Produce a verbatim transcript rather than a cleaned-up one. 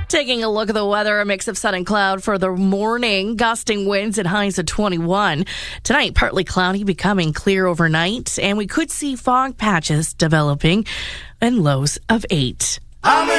Taking a look at the weather, a mix of sun and cloud for the morning, gusting winds at highs of twenty-one. Tonight, partly cloudy, becoming clear overnight, and we could see fog patches developing and lows of eight. I'm